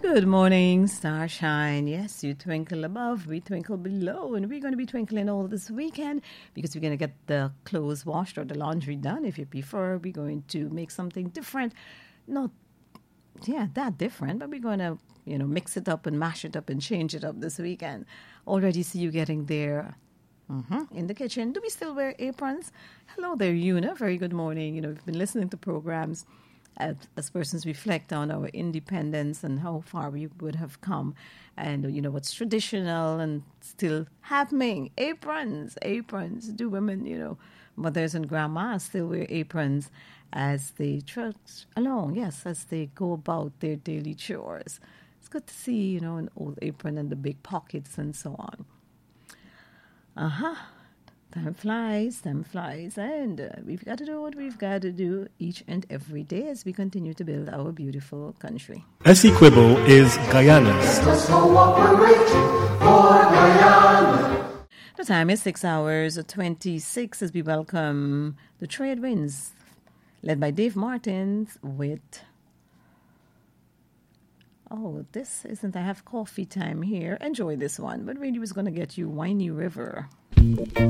Good morning, starshine. Yes, you twinkle above, we twinkle below, and we're going to be twinkling all this weekend because we're going to get the clothes washed or the laundry done. If you prefer, we're going to make something different. Not, that different, but we're going to, mix it up and mash it up and change it up this weekend. Already see you getting there. In the kitchen. Do we still wear aprons? Hello there, Una. Very good morning. We've been listening to programs as persons reflect on our independence and how far we would have come, and what's traditional and still happening. Aprons. Do women, mothers and grandmas still wear aprons as they trudge along? Yes, as they go about their daily chores. It's good to see, an old apron and the big pockets and so on. Time flies, and we've got to do what we've got to do each and every day as we continue to build our beautiful country. Essequibo is Guyana's. Let's cooperate for Guyana. The time is 6 hours 26 as we welcome the Trade Winds, led by Dave Martins with... Oh, this isn't I Have Coffee Time here. Enjoy this one, but really was going to get you Winey River.